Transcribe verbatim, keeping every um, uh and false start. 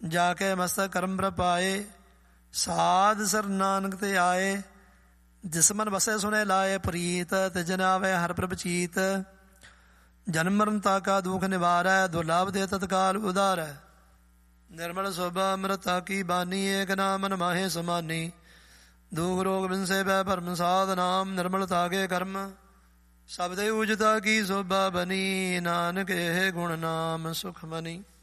ਜਾ ਕੇ ਮਸਤਕ ਕਰਮ ਪ੍ਰਪਾਏ। ਸਾਧ ਸਰ ਨਾਨਕ ਤੇ ਆਏ, ਜਿਸ ਮਨ ਵਸੇ ਸੁਣੇ ਲਾਏ ਪ੍ਰੀਤ। ਤਿਜਨ ਆਵੇ ਹਰ ਪ੍ਰਭ ਚੀਤ, ਜਨਮ ਮਰਨ ਤਾਕਾ ਦੁਖ ਨਿਵਾਰੈ। ਦੁਰਲਭ ਦੇ ਤਤਕਾਲ ਉਦਾਰੈ, ਨਿਰਮਲ ਸੋਭਾ ਅੰਮ੍ਰਿਤਾ ਕੀ ਬਾਨੀ। ਏਕ ਨਾਮ ਮਨ ਮਾਹੇ ਸਮਾਨੀ, ਦੁਖ ਰੋਗ ਬਿਨਸੇ ਬੈ ਭਰਮ ਸਾਧ ਨਾਮ। ਨਿਰਮਲ ਤਾਗੇ ਕਰਮ ਸਬਦੇ ਉਜਤਾ ਕੀ ਸੋਭਾ ਬਨੀ, ਨਾਨਕ ਇਹ ਗੁਣ ਨਾਮ ਸੁਖ ਮਨੀ।